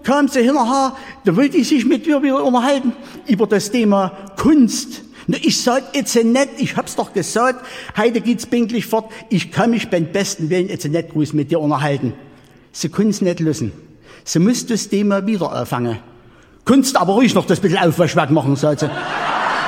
kam sie hinterher, da wollte ich sich mit mir wieder unterhalten über das Thema Kunst. Na, ich sag jetzt nicht, ich hab's doch gesagt, heute geht's pünktlich fort, ich kann mich beim besten Willen jetzt nicht groß mit dir unterhalten. Sie kunnt's nicht lösen. Sie muss das Thema wieder auffangen. Kunst aber ruhig noch das bisschen Aufwaschwerk machen, sagt sie.